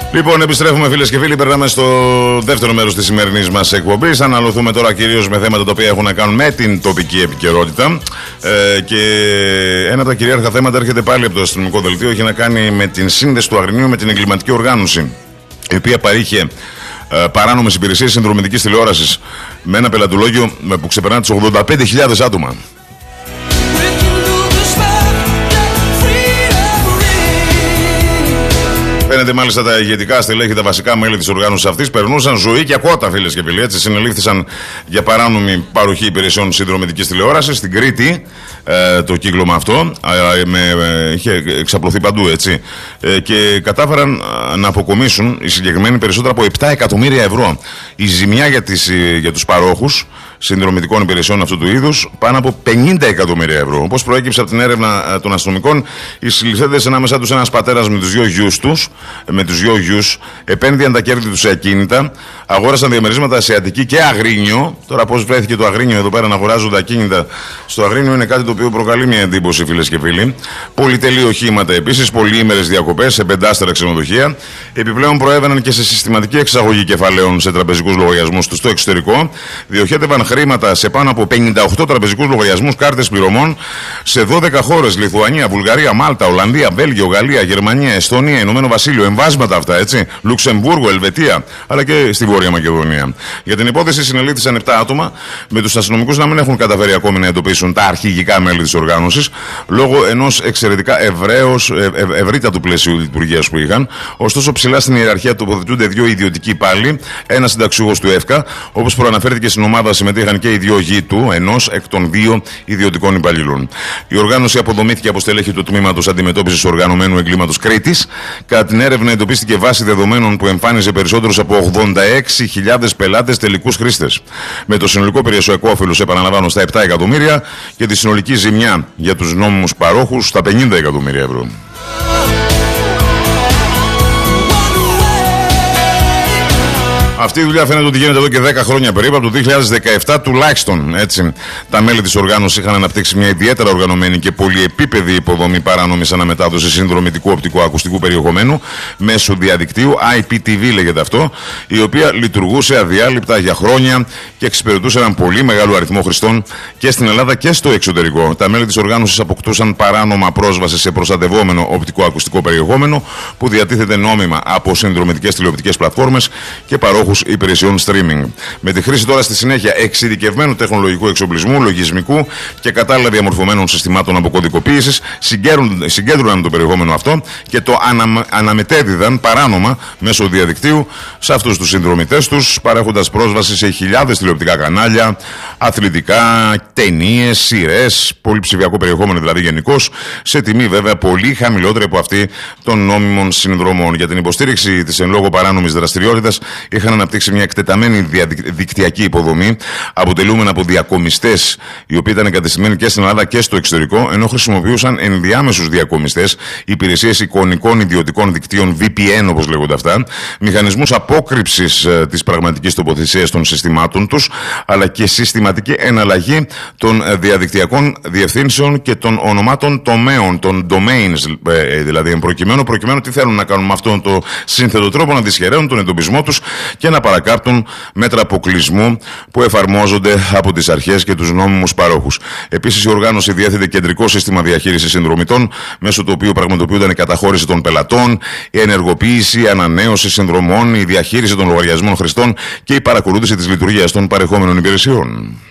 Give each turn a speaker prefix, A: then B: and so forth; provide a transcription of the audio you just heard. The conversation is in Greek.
A: Λοιπόν, επιστρέφουμε φίλες και φίλοι. Περνάμε στο δεύτερο μέρος της σημερινής μας εκπομπής. Αναλωθούμε τώρα κυρίως με θέματα τα οποία έχουν να κάνουν με την τοπική επικαιρότητα. Και ένα από τα κυρίαρχα θέματα έρχεται πάλι από το αστυνομικό δελτίο. Έχει να κάνει με την σύνδεση του Αγρινίου με την εγκληματική οργάνωση, η οποία παρήχε παράνομες υπηρεσίες συνδρομητικής τηλεόρασης με ένα πελατολόγιο που ξεπερνά τις 85.000 άτομα. Φαίνεται μάλιστα τα ηγετικά στελέχη, τα βασικά μέλη της οργάνωσης αυτής περνούσαν ζωή και κότα, φίλες και φίλοι. Έτσι, συνελήφθησαν για παράνομη παροχή υπηρεσιών συνδρομητικής τηλεόρασης στην Κρήτη. Το κύκλωμα αυτό είχε εξαπλωθεί παντού, έτσι. Και κατάφεραν να αποκομίσουν οι συγκεκριμένοι περισσότερα από 7 εκατομμύρια ευρώ. Η ζημιά για τους παρόχους συνδρομητικών υπηρεσιών αυτού του είδους πάνω από 50 εκατομμύρια ευρώ. Όπως προέκυψε από την έρευνα των αστυνομικών, οι συλληφθέντες, ανάμεσά τους ένας πατέρας με τους δυο γιους, επένδυαν τα κέρδη τους σε ακίνητα, αγόρασαν διαμερίσματα σε Αττική και Αγρίνιο. Τώρα, πώς βρέθηκε το Αγρίνιο εδώ πέρα να αγοράζονται ακίνητα στο Αγρίνιο είναι κάτι το οποίο προκαλεί μια εντύπωση, φίλες και φίλοι. Πολυτελή οχήματα επίσης, πολυήμερες διακοπές σε 5 ξενοδοχεία. Επιπλέον, προέβαιναν και σε συστηματική εξαγωγή κεφαλαίων σε τραπεζικούς λογαριασμούς τους στο εξωτερικό. Διοχέτευαν χρήματα σε πάνω από 58 τραπεζικούς λογαριασμούς, κάρτες πληρωμών σε 12 χώρες: Λιθουανία, Βουλγαρία, Μάλτα, Ολλανδία, Βέλγιο, Γαλλία, Γερμανία, Εστονία, Ηνωμένο Βασίλειο, εμβάσματα αυτά, έτσι, Λουξεμβούργο, Ελβετία, αλλά και στη Βόρεια Μακεδονία. Για την υπόθεση συνελήφθησαν 7 άτομα, με τους αστυνομικούς να μην έχουν καταφέρει ακόμη να εντοπίσουν τα αρχηγικά μέλη της οργάνωσης, λόγω ενός εξαιρετικά ευρύτατου πλαισίου λειτουργίας που είχαν. Ωστόσο, ψηλά στην ιεραρχία τοποθετούνται 2 ιδιωτικοί υπάλληλοι, ένας συνταξιούχος του ΕΦΚΑ. Όπως προαναφέρθηκε, στην ομάδα συμμετείχαν και οι 2 γη του, ενός εκ των 2 ιδιωτικών υπαλλήλων. Η οργάνωση αποδομήθηκε από στελέχη του τμήματος αντιμετώπισης οργανωμένου εγκλήματος Κρήτης. Κατά την έρευνα, εντοπίστηκε βάση δεδομένων που εμφάνιζε περισσότερους από 86.000 πελάτες τελικούς χρήστες. Με το συνολικό περιουσιακό όφελος, επαναλαμβάνω, στα 7 εκατομμύρια και τη συνολική ζημιά για τους νόμιμους παρόχους στα 50 εκατομμύρια ευρώ. Αυτή η δουλειά φαίνεται ότι γίνεται εδώ και 10 χρόνια περίπου, από το 2017 τουλάχιστον. Έτσι, τα μέλη της οργάνωσης είχαν αναπτύξει μια ιδιαίτερα οργανωμένη και πολυεπίπεδη υποδομή παράνομης αναμετάδοσης συνδρομητικού οπτικοακουστικού περιεχομένου μέσω διαδικτύου, IPTV λέγεται αυτό, η οποία λειτουργούσε αδιάλειπτα για χρόνια και εξυπηρετούσε έναν πολύ μεγάλο αριθμό χρηστών και στην Ελλάδα και στο εξωτερικό. Τα μέλη της οργάνωσης αποκτούσαν παράνομα πρόσβαση σε προστατευόμενο οπτικοακουστικό περιεχόμενο που διατίθεται νόμιμα από συνδρομητικές τηλεοπτικές πλατφόρμες και παρόχους υπηρεσιών streaming. Με τη χρήση τώρα στη συνέχεια εξειδικευμένου τεχνολογικού εξοπλισμού, λογισμικού και κατάλληλα διαμορφωμένων συστημάτων αποκωδικοποίησης, συγκέντρωναν το περιεχόμενο αυτό και το αναμετέδιδαν παράνομα μέσω διαδικτύου σε αυτούς τους συνδρομητές τους, παρέχοντας πρόσβαση σε χιλιάδες τηλεοπτικά κανάλια, αθλητικά, ταινίες, σειρές, πολυψηφιακό περιεχόμενο δηλαδή γενικώς, σε τιμή βέβαια πολύ χαμηλότερη από αυτή των νόμιμων συνδρομών. Για την υποστήριξη της εν λόγω παράνομης δραστηριότητας είχαν αναπτύξει μια εκτεταμένη δικτυακή υποδομή, αποτελούμενα από διακομιστές, οι οποίοι ήταν εγκατεστημένοι και στην Ελλάδα και στο εξωτερικό, ενώ χρησιμοποιούσαν ενδιάμεσους διακομιστές, υπηρεσίες εικονικών ιδιωτικών δικτύων, VPN όπως λέγονται αυτά, μηχανισμούς απόκρυψης της πραγματικής τοποθεσίας των συστημάτων τους, αλλά και συστηματική εναλλαγή των διαδικτυακών διευθύνσεων και των ονομάτων τομέων, των domains δηλαδή, προκειμένου τι θέλουν να κάνουν με αυτόν τον σύνθετο τρόπο, να δυσχεραίνουν τον εντοπισμό τους και να παρακάπτουν μέτρα αποκλεισμού που εφαρμόζονται από τις αρχές και τους νόμιμους παρόχους. Επίσης, η οργάνωση διέθετε κεντρικό σύστημα διαχείρισης συνδρομητών, μέσω του οποίου πραγματοποιούνταν η καταχώρηση των πελατών, η ενεργοποίηση, η ανανέωση συνδρομών, η διαχείριση των λογαριασμών χρηστών και η παρακολούθηση της λειτουργίας των παρεχόμενων υπηρεσιών.